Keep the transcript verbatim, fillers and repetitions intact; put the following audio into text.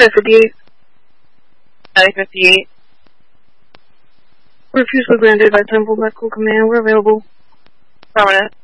Charlie fifty-eight. Charlie fifty-eight. Refusal granted by Temple Medical Command. We're available. Permanent.